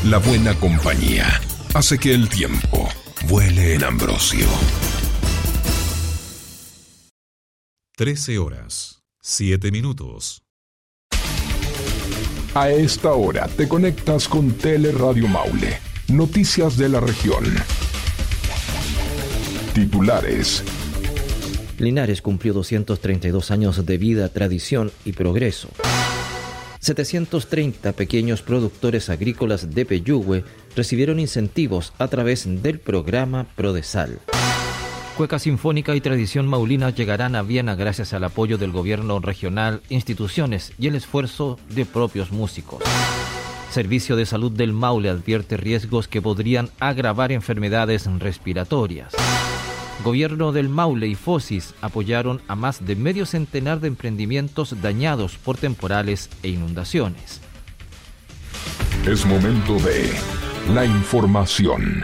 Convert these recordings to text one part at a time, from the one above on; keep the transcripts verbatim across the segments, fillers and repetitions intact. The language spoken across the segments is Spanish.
La buena compañía hace que el tiempo vuele en Ambrosio. trece horas, siete minutos. A esta hora te conectas con Teleradio Maule. Noticias de la región. Titulares. Linares cumplió doscientos treinta y dos años de vida, tradición y progreso. setecientos treinta pequeños productores agrícolas de Peyúgue recibieron incentivos a través del programa Prodesal. Cueca Sinfónica y Tradición Maulina llegarán a Viena gracias al apoyo del gobierno regional, instituciones y el esfuerzo de propios músicos. Servicio de Salud del Maule advierte riesgos que podrían agravar enfermedades respiratorias. Gobierno del Maule y Fosis apoyaron a más de medio centenar de emprendimientos dañados por temporales e inundaciones. Es momento de la información.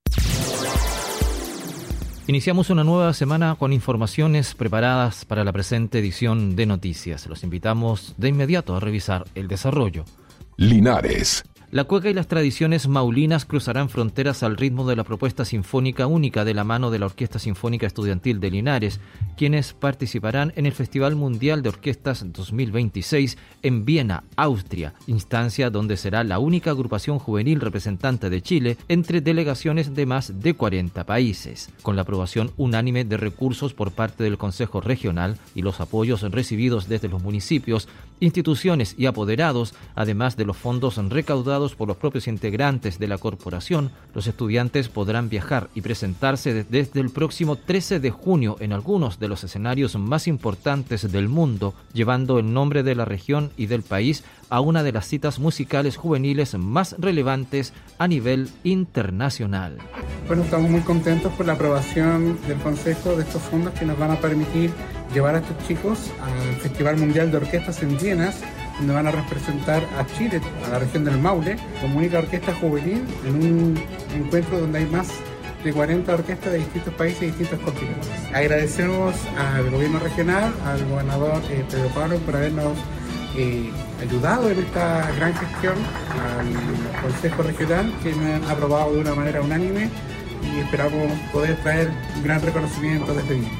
Iniciamos una nueva semana con informaciones preparadas para la presente edición de Noticias. Los invitamos de inmediato a revisar el desarrollo. Linares. La cueca y las tradiciones maulinas cruzarán fronteras al ritmo de la propuesta sinfónica única de la mano de la Orquesta Sinfónica Estudiantil de Linares, quienes participarán en el Festival Mundial de Orquestas dos mil veintiséis en Viena, Austria, instancia donde será la única agrupación juvenil representante de Chile entre delegaciones de más de cuarenta países. Con la aprobación unánime de recursos por parte del Consejo Regional y los apoyos recibidos desde los municipios, instituciones y apoderados, además de los fondos recaudados por los propios integrantes de la corporación, los estudiantes podrán viajar y presentarse desde el próximo trece de junio en algunos de los escenarios más importantes del mundo, llevando el nombre de la región y del país a una de las citas musicales juveniles más relevantes a nivel internacional. Bueno, estamos muy contentos por la aprobación del Consejo de estos fondos que nos van a permitir llevar a estos chicos al Festival Mundial de Orquestas en Viena, donde van a representar a Chile, a la región del Maule, como única orquesta juvenil en un encuentro donde hay más de cuarenta orquestas de distintos países y distintos continentes. Agradecemos al gobierno regional, al gobernador eh, Pedro Pablo por habernos eh, ayudado en esta gran gestión, al Consejo Regional que me han aprobado de una manera unánime y esperamos poder traer un gran reconocimiento desde Viena.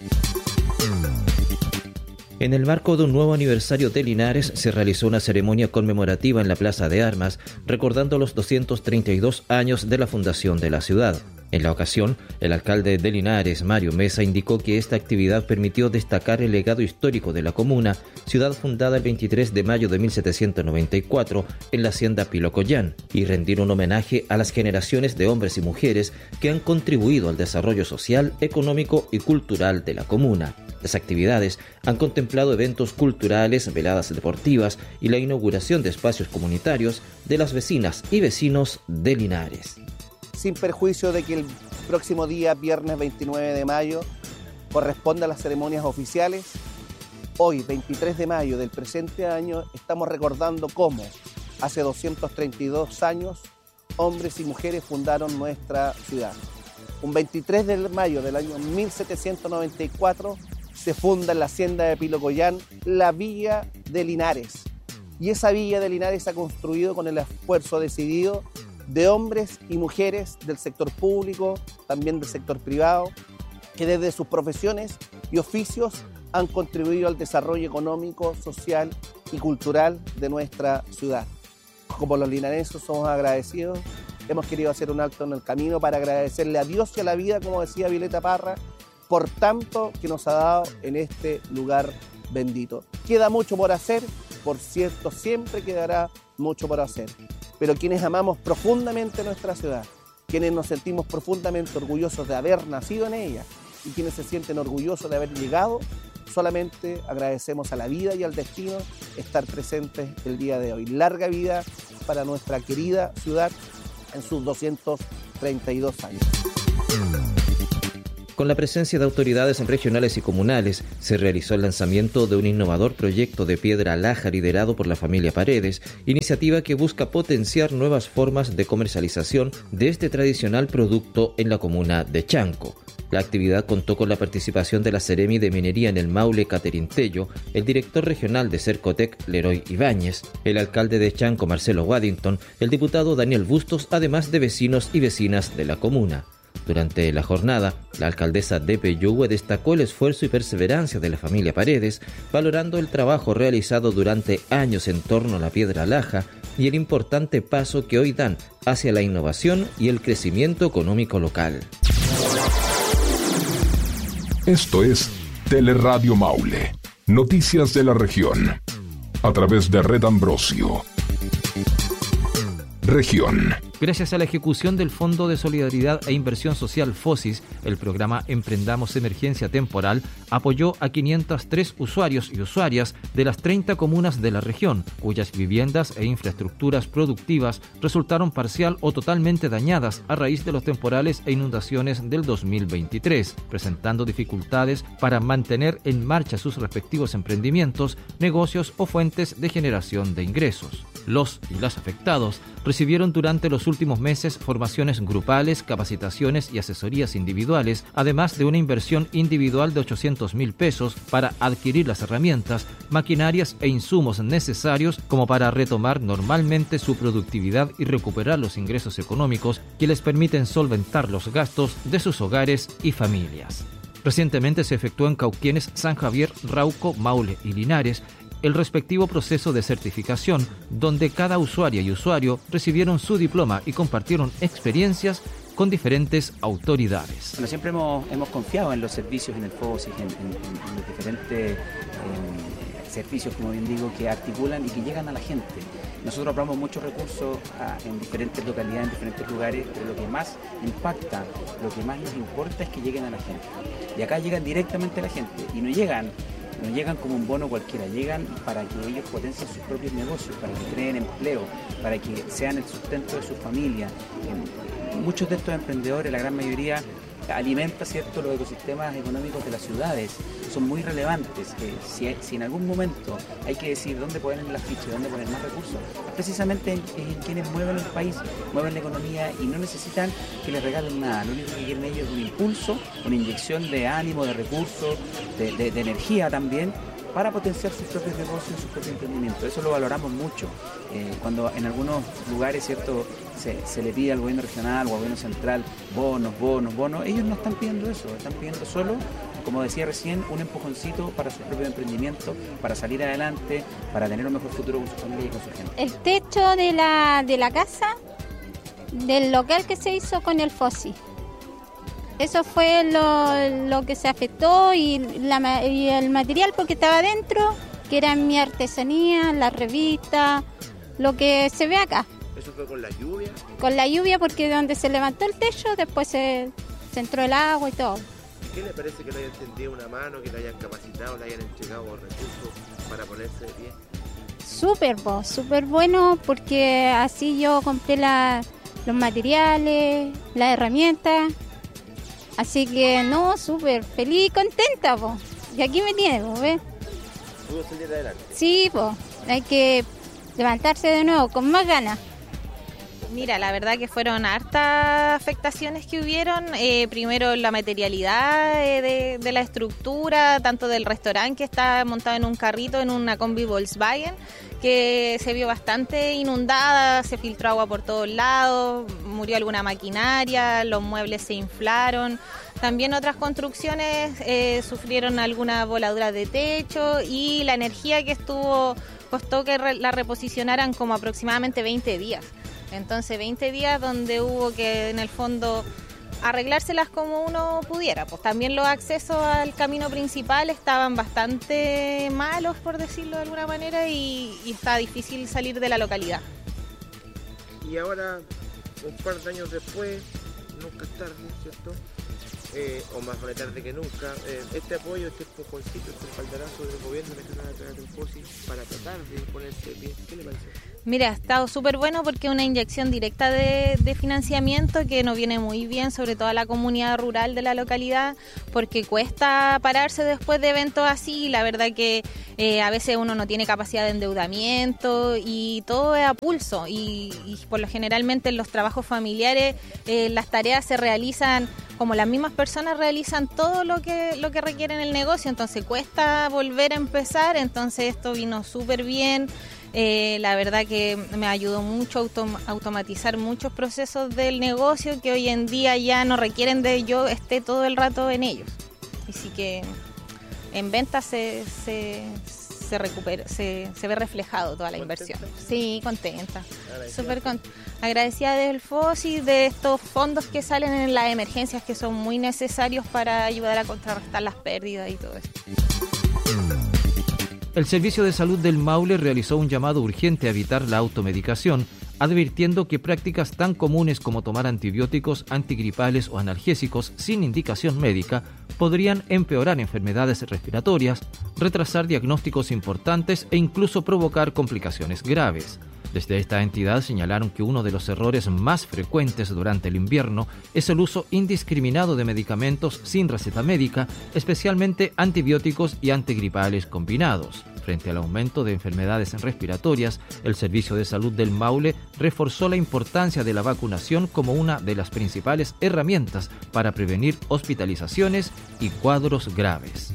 En el marco de un nuevo aniversario de Linares se realizó una ceremonia conmemorativa en la Plaza de Armas, recordando los doscientos treinta y dos años de la fundación de la ciudad. En la ocasión, el alcalde de Linares, Mario Mesa, indicó que esta actividad permitió destacar el legado histórico de la comuna, ciudad fundada el veintitrés de mayo de mil setecientos noventa y cuatro en la hacienda Pilocollán, y rendir un homenaje a las generaciones de hombres y mujeres que han contribuido al desarrollo social, económico y cultural de la comuna. Las actividades han contemplado eventos culturales, veladas deportivas y la inauguración de espacios comunitarios de las vecinas y vecinos de Linares. Sin perjuicio de que el próximo día, viernes veintinueve de mayo, corresponda a las ceremonias oficiales, hoy, veintitrés de mayo del presente año, estamos recordando cómo hace doscientos treinta y dos años hombres y mujeres fundaron nuestra ciudad. Un veintitrés de mayo del año mil setecientos noventa y cuatro se funda en la hacienda de Pilocollán la Villa de Linares. Y esa Villa de Linares se ha construido con el esfuerzo decidido de hombres y mujeres del sector público, también del sector privado, que desde sus profesiones y oficios han contribuido al desarrollo económico, social y cultural de nuestra ciudad. Como los linarenses somos agradecidos, hemos querido hacer un alto en el camino para agradecerle a Dios y a la vida, como decía Violeta Parra, por tanto que nos ha dado en este lugar bendito. Queda mucho por hacer, por cierto, siempre quedará mucho por hacer. Pero quienes amamos profundamente nuestra ciudad, quienes nos sentimos profundamente orgullosos de haber nacido en ella y quienes se sienten orgullosos de haber llegado, solamente agradecemos a la vida y al destino estar presentes el día de hoy. Larga vida para nuestra querida ciudad en sus doscientos treinta y dos años. Con la presencia de autoridades regionales y comunales, se realizó el lanzamiento de un innovador proyecto de piedra laja liderado por la familia Paredes, iniciativa que busca potenciar nuevas formas de comercialización de este tradicional producto en la comuna de Chanco. La actividad contó con la participación de la Seremi de Minería en el Maule, Catherine Tello, el director regional de Cercotec, Leroy Ibáñez, el alcalde de Chanco, Marcelo Waddington, el diputado Daniel Bustos, además de vecinos y vecinas de la comuna. Durante la jornada, la alcaldesa de Peyúgue destacó el esfuerzo y perseverancia de la familia Paredes, valorando el trabajo realizado durante años en torno a la piedra laja y el importante paso que hoy dan hacia la innovación y el crecimiento económico local. Esto es Teleradio Maule, noticias de la región, a través de Red Ambrosio. Región. Gracias a la ejecución del Fondo de Solidaridad e Inversión Social FOSIS, el programa Emprendamos Emergencia Temporal apoyó a quinientos tres usuarios y usuarias de las treinta comunas de la región, cuyas viviendas e infraestructuras productivas resultaron parcial o totalmente dañadas a raíz de los temporales e inundaciones del dos mil veintitrés, presentando dificultades para mantener en marcha sus respectivos emprendimientos, negocios o fuentes de generación de ingresos. Los y las afectados recibieron durante los últimos meses formaciones grupales, capacitaciones y asesorías individuales, además de una inversión individual de ochocientos mil pesos para adquirir las herramientas, maquinarias e insumos necesarios como para retomar normalmente su productividad y recuperar los ingresos económicos que les permiten solventar los gastos de sus hogares y familias. Recientemente se efectuó en Cauquienes, San Javier, Rauco, Maule y Linares el respectivo proceso de certificación, donde cada usuaria y usuario recibieron su diploma y compartieron experiencias con diferentes autoridades. Bueno, siempre hemos, hemos confiado en los servicios, en el FOSIS, en, en, en los diferentes eh, servicios, como bien digo, que articulan y que llegan a la gente. Nosotros aprobamos muchos recursos a, en diferentes localidades, en diferentes lugares, pero lo que más impacta, lo que más nos importa es que lleguen a la gente. Y acá llegan directamente a la gente y no llegan No llegan como un bono cualquiera, llegan para que ellos potencien sus propios negocios, para que creen empleo, para que sean el sustento de su familia. Muchos de estos emprendedores, la gran mayoría, alimenta, ¿cierto?, los ecosistemas económicos de las ciudades. Son muy relevantes. Eh, si, si en algún momento hay que decir dónde poner las fichas, dónde poner más recursos, precisamente en, en quienes mueven el país, mueven la economía y no necesitan que les regalen nada. Lo único que quieren ellos es un impulso, una inyección de ánimo, de recursos, de, de, de energía también, para potenciar sus propios negocios, sus propios emprendimientos. Eso lo valoramos mucho. Eh, cuando en algunos lugares, ¿cierto?, se, se le pide al gobierno regional o al gobierno central bonos, bonos, bonos, ellos no están pidiendo eso, están pidiendo solo, como decía recién, un empujoncito para su propio emprendimiento, para salir adelante, para tener un mejor futuro con su familia y con su gente. El techo de la, de la casa, del local que se hizo con el FOSIS. Eso fue lo, lo que se afectó y, la, y el material porque estaba dentro, que era mi artesanía, la revista, lo que se ve acá. ¿Eso fue con la lluvia? Con la lluvia porque donde se levantó el techo después se, se entró el agua y todo. ¿Qué le parece que le hayan tendido una mano, que le hayan capacitado, le hayan entregado recursos para ponerse de pie? Súper, súper bueno porque así yo compré la, los materiales, las herramientas. Así que, no, súper feliz y contenta, po. Y aquí me tiene, po, ¿ves? ¿Pudo salir adelante? Sí, po. Hay que levantarse de nuevo, con más ganas. Mira, la verdad que fueron hartas afectaciones que hubieron. Eh, primero la materialidad eh, de, de la estructura, tanto del restaurante que está montado en un carrito, en una combi Volkswagen, que se vio bastante inundada, se filtró agua por todos lados, murió alguna maquinaria, los muebles se inflaron. También otras construcciones eh, sufrieron algunas voladuras de techo y la energía que estuvo, costó que re, la reposicionaran como aproximadamente veinte días. Entonces veinte días donde hubo que en el fondo arreglárselas como uno pudiera. Pues también los accesos al camino principal estaban bastante malos, por decirlo de alguna manera, y, y está difícil salir de la localidad. Y ahora, un par de años después, nunca es tarde, ¿cierto? Eh, o más vale tarde que nunca, eh, este apoyo, este empujoncito, este espaldarazo del gobierno que están a través del FOSIS para tratar de ponerse bien, ¿qué le parece? Mira, ha estado súper bueno porque es una inyección directa de, de financiamiento que nos viene muy bien, sobre todo a la comunidad rural de la localidad, porque cuesta pararse después de eventos así. La verdad que eh, a veces uno no tiene capacidad de endeudamiento y todo es a pulso. Y, y por lo generalmente en los trabajos familiares eh, las tareas se realizan como las mismas personas personas realizan todo lo que lo que requiere en el negocio, entonces cuesta volver a empezar, entonces esto vino súper bien. Eh, la verdad que me ayudó mucho a autom- automatizar muchos procesos del negocio que hoy en día ya no requieren de yo esté todo el rato en ellos. Así que en ventas se, se, se recupera, se, se ve reflejado toda la inversión. Sí, contenta. Súper con, agradecida del F O S y de estos fondos que salen en las emergencias que son muy necesarios para ayudar a contrarrestar las pérdidas y todo eso. El Servicio de Salud del Maule realizó un llamado urgente a evitar la automedicación, advirtiendo que prácticas tan comunes como tomar antibióticos, antigripales o analgésicos sin indicación médica podrían empeorar enfermedades respiratorias, retrasar diagnósticos importantes e incluso provocar complicaciones graves. Desde esta entidad señalaron que uno de los errores más frecuentes durante el invierno es el uso indiscriminado de medicamentos sin receta médica, especialmente antibióticos y antigripales combinados. Frente al aumento de enfermedades respiratorias, el Servicio de Salud del Maule reforzó la importancia de la vacunación como una de las principales herramientas para prevenir hospitalizaciones y cuadros graves.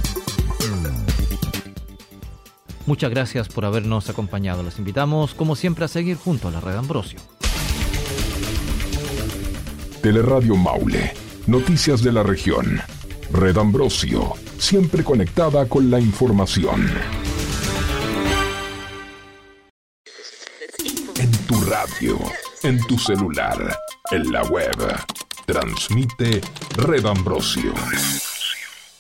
Muchas gracias por habernos acompañado. Los invitamos, como siempre, a seguir junto a la Red Ambrosio. Teleradio Maule. Noticias de la región. Red Ambrosio. Siempre conectada con la información. En tu radio, en tu celular, en la web. Transmite Red Ambrosio.